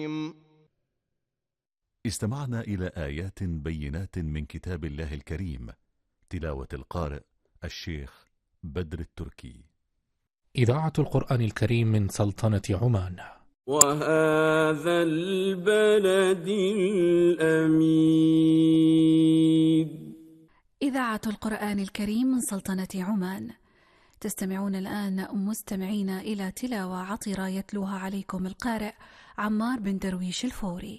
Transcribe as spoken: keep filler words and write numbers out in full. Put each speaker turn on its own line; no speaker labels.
استمعنا إلى آيات بينات من كتاب الله الكريم. تلاوة القارئ الشيخ بدر التركي.
إذاعة القرآن الكريم من سلطنة عمان.
وهذا البلد الأمين.
إذاعة القرآن الكريم من سلطنة عمان. تستمعون الآن مستمعين إلى تلاوة عطرة يتلوها عليكم القارئ عمار بن درويش الفوري.